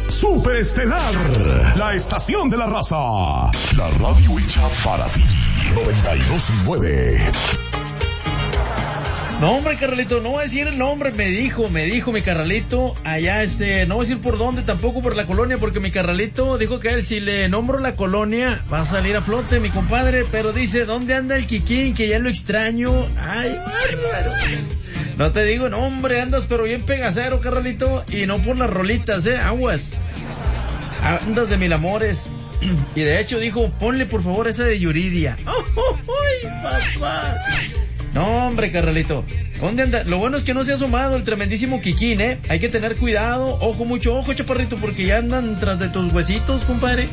Superestelar, la estación de la raza. La radio hecha para ti. 92.9. No, hombre, carnalito, no voy a decir el nombre, me dijo mi carnalito, allá no voy a decir por dónde, tampoco por la colonia, porque mi carnalito dijo que él, si le nombro la colonia, va a salir a flote, mi compadre, pero dice, ¿dónde anda el Kikín? Que ya lo extraño. Ay, bárbaro. No te digo, no, hombre, andas pero bien pegacero, carnalito, y no por las rolitas, aguas. Andas de mil amores. Y de hecho dijo, ponle por favor esa de Yuridia. ¡Ay, papá! No, hombre, carnalito, ¿dónde anda? Lo bueno es que no se ha asomado el tremendísimo Kikín, Hay que tener cuidado, mucho ojo, chaparrito, porque ya andan tras de tus huesitos, compadre.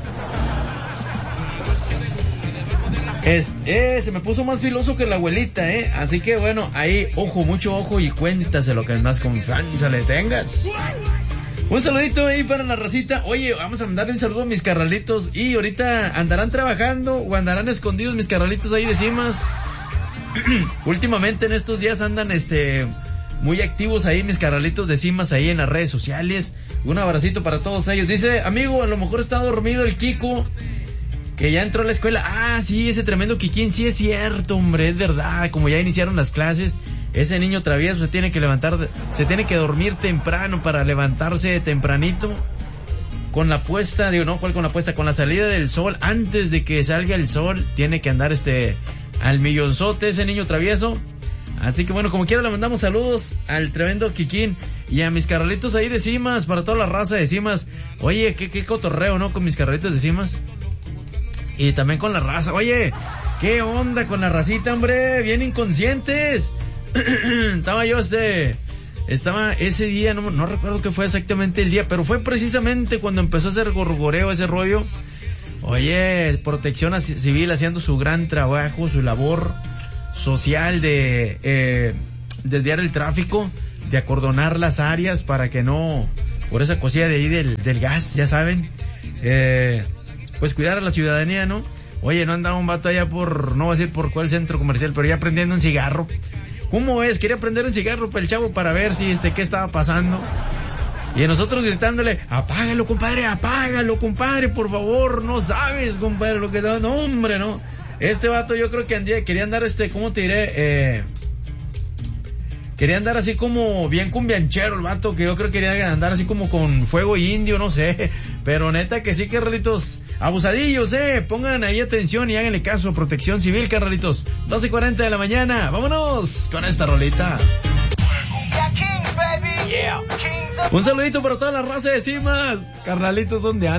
Se me puso más filoso que la abuelita, Así que bueno, ahí, mucho ojo y cuéntaselo que más confianza le tengas. Un saludito ahí para la racita. Oye, vamos a mandarle un saludo a mis carnalitos. Y ahorita andarán trabajando o andarán escondidos mis carnalitos ahí de Cimas. Últimamente en estos días andan muy activos ahí mis carnalitos de Cimas ahí en las redes sociales. Un abracito para todos ellos. Dice, amigo, a lo mejor está dormido el Kiko, que ya entró a la escuela. Ah, sí, ese tremendo Kikín, sí es cierto, hombre, es verdad. Como ya iniciaron las clases, ese niño travieso se tiene que levantar, se tiene que dormir temprano para levantarse tempranito. Con la puesta, con la salida del sol, antes de que salga el sol, tiene que andar al millonzote ese niño travieso. Así que bueno, como quiera le mandamos saludos al tremendo Kikín y a mis carnalitos ahí de Cimas, para toda la raza de Cimas. Oye, qué cotorreo, ¿no? Con mis carnalitos de Cimas. Y también con la raza. Oye, ¿qué onda con la racita, hombre? Bien inconscientes. Estaba ese día, no recuerdo qué fue exactamente el día, pero fue precisamente cuando empezó a hacer gorgoreo ese rollo. Oye, Protección Civil haciendo su gran trabajo, su labor social de desviar el tráfico, de acordonar las áreas para que no, por esa cosilla de ahí del gas, ya saben, pues cuidar a la ciudadanía, ¿no? Oye, no andaba un vato allá no voy a decir por cuál centro comercial, pero ya prendiendo un cigarro. ¿Cómo es? Quería prender un cigarro para el chavo para ver si qué estaba pasando. Y nosotros gritándole, apágalo, compadre, por favor, no sabes, compadre, lo que da. No, hombre, no. Este vato yo creo que quería andar, ¿cómo te diré? Quería andar así como bien cumbianchero el vato, que yo creo que quería andar así como con fuego indio, no sé. Pero neta que sí, carnalitos, abusadillos, pongan ahí atención y háganle caso a Protección Civil, carnalitos. 12:40 de la mañana, vámonos con esta rolita. Un saludito para toda la raza de Cimas, carnalitos, ¿dónde andan?